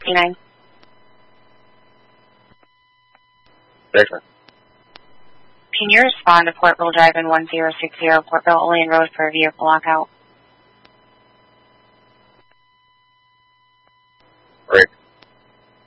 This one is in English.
69. Baker. Can you respond to Portville Drive in 1060 Portville, Olean Road for a vehicle lockout?